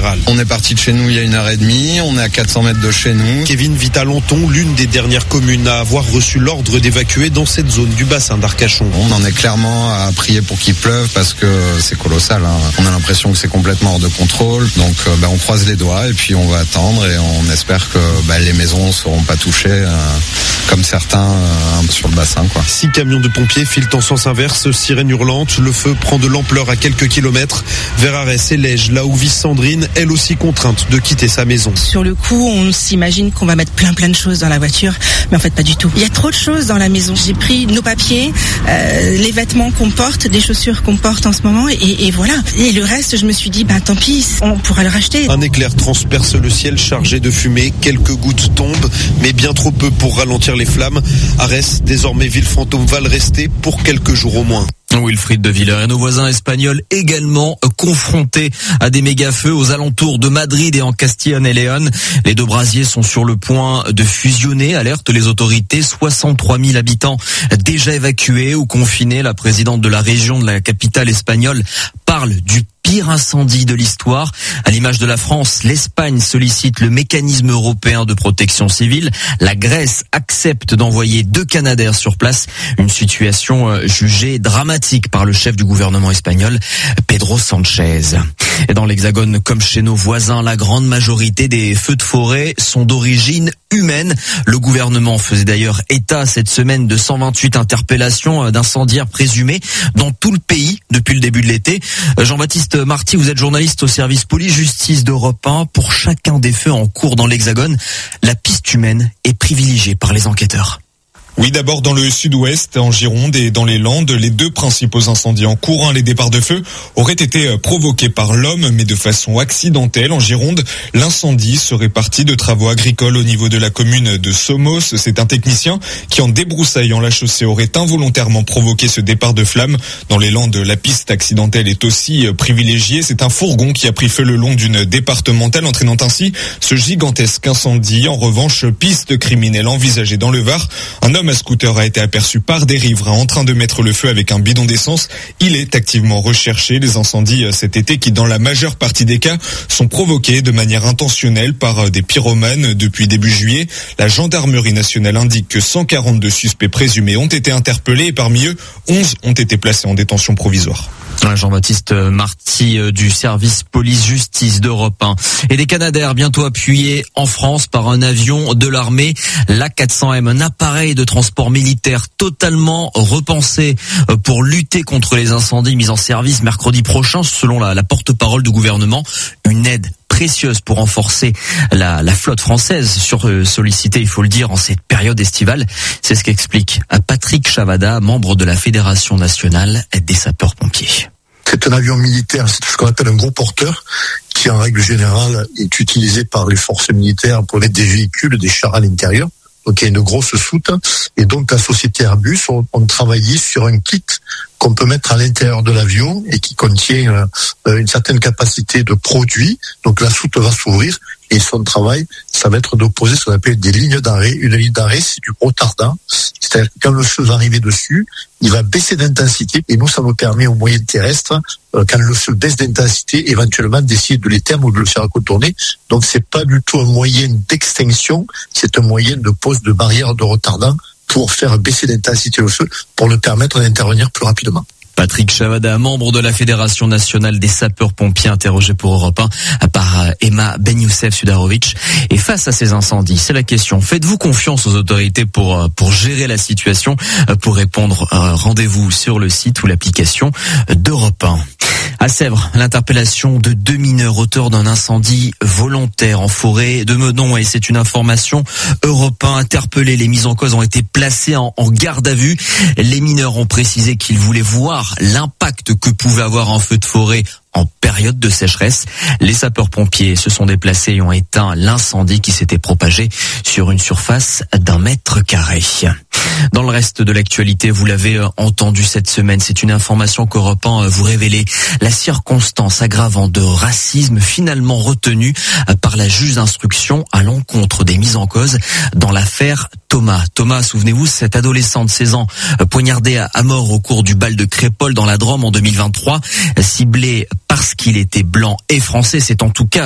général. On est parti de chez nous il y a 1h30, on est à 400 mètres de chez nous. Kevin vit à Lenton, l'une des dernières communes à avoir reçu l'ordre d'évacuer dans cette zone du bassin d'Arcachon. On en est clairement à prier pour qu'il pleuve parce que c'est colossal. On a l'impression que c'est complètement hors de contrôle. Donc on croise les doigts et puis on va attendre et on espère que les maisons ne seront pas touchées comme certains sur le bassin. 6 camions de pompiers filent en sens inverse, sirène hurlante. Le feu prend de l'ampleur à quelques kilomètres vers Arès et Lège, là où vit Sandrine, elle aussi contrainte de quitter sa maison. Sur le coup, on s'imagine qu'on va mettre plein de choses dans la voiture, mais en fait pas du tout. Il y a trop de choses dans la maison. J'ai pris nos papiers, les vêtements qu'on porte, des chaussures qu'on porte en ce moment, et voilà. Et le reste, je me suis dit, tant pis, on pourra le racheter. Un éclair transperce le ciel chargé de fumée, quelques gouttes tombent, mais bien trop peu pour ralentir les flammes. Arès, désormais ville fantôme, va le rester pour quelques jours au moins. Wilfried de Villers et nos voisins espagnols également confrontés à des méga-feux aux alentours de Madrid et en Castille et Léon. Les deux brasiers sont sur le point de fusionner, alertent les autorités. 63 000 habitants déjà évacués ou confinés. La présidente de la région de la capitale espagnole parle du pire incendie de l'histoire. À l'image de la France, l'Espagne sollicite le mécanisme européen de protection civile. La Grèce accepte d'envoyer 2 Canadair sur place. Une situation jugée dramatique par le chef du gouvernement espagnol, Pedro Sanchez. Et dans l'Hexagone, comme chez nos voisins, la grande majorité des feux de forêt sont d'origine humaine. Le gouvernement faisait d'ailleurs état cette semaine de 128 interpellations d'incendiaires présumés dans tout le pays depuis le début de l'été. Jean-Baptiste Marty, vous êtes journaliste au service police-justice d'Europe 1. Pour chacun des feux en cours dans l'Hexagone, la piste humaine est privilégiée par les enquêteurs. Oui, d'abord dans le sud-ouest, en Gironde et dans les Landes, les 2 principaux incendies en cours, les départs de feu, auraient été provoqués par l'homme, mais de façon accidentelle. En Gironde, l'incendie serait parti de travaux agricoles au niveau de la commune de Somos. C'est un technicien qui, en débroussaillant la chaussée, aurait involontairement provoqué ce départ de flamme. Dans les Landes, la piste accidentelle est aussi privilégiée. C'est un fourgon qui a pris feu le long d'une départementale, entraînant ainsi ce gigantesque incendie. En revanche, piste criminelle envisagée dans le Var. Un homme à scooter a été aperçu par des riverains en train de mettre le feu avec un bidon d'essence. Il est activement recherché. Les incendies cet été qui, dans la majeure partie des cas, sont provoqués de manière intentionnelle par des pyromanes depuis début juillet. La gendarmerie nationale indique que 142 suspects présumés ont été interpellés et parmi eux, 11 ont été placés en détention provisoire. Jean-Baptiste Marty du service police-justice d'Europe 1. Et des Canadair bientôt appuyés en France par un avion de l'armée, l'A400M, un appareil de transport militaire totalement repensé pour lutter contre les incendies mis en service mercredi prochain, selon la porte-parole du gouvernement. Une aide précieuse pour renforcer la flotte française sollicitée, il faut le dire, en cette période estivale. C'est ce qu'explique Patrick Chavada, membre de la Fédération nationale des sapeurs-pompiers. C'est un avion militaire, c'est ce qu'on appelle un gros porteur, qui en règle générale est utilisé par les forces militaires pour mettre des véhicules, des chars à l'intérieur. Donc il y a une grosse soute. Et donc la société Airbus ont travaillé sur un kit qu'on peut mettre à l'intérieur de l'avion et qui contient une certaine capacité de produit. Donc la soute va s'ouvrir et son travail, ça va être d'opposer ce qu'on appelle des lignes d'arrêt. Une ligne d'arrêt, c'est du retardant. C'est-à-dire que quand le feu va arriver dessus, il va baisser d'intensité et nous, ça nous permet au moyen terrestre, quand le feu baisse d'intensité, éventuellement d'essayer de l'éteindre ou de le faire contourner. Donc c'est pas du tout un moyen d'extinction, c'est un moyen de pose de barrière de retardant pour faire baisser d'intensité le feu, pour le permettre d'intervenir plus rapidement. Patrick Chavada, membre de la Fédération nationale des sapeurs-pompiers, interrogé pour Europe 1 par Emma Ben Youssef Sudarovic. Et face à ces incendies, c'est la question, faites-vous confiance aux autorités pour gérer la situation? Pour répondre, rendez-vous sur le site ou l'application d'Europe 1. À Sèvres, l'interpellation de 2 mineurs auteurs d'un incendie volontaire en forêt de Meudon. Et c'est une information. Europe 1 interpellé. Les mises en cause ont été placées en garde à vue. Les mineurs ont précisé qu'ils voulaient voir l'impact que pouvait avoir un feu de forêt en période de sécheresse. Les sapeurs-pompiers se sont déplacés et ont éteint l'incendie qui s'était propagé sur une surface d'1 mètre carré. Dans le reste de l'actualité, vous l'avez entendu cette semaine, c'est une information qu'Europe 1 vous révélait. La circonstance aggravante de racisme finalement retenue par la juge d'instruction à l'encontre des mises en cause dans l'affaire Thomas. Thomas, souvenez-vous, cet adolescent de 16 ans poignardé à mort au cours du bal de Crépol dans la Drôme en 2023, ciblé parce qu'il était blanc et français. C'est en tout cas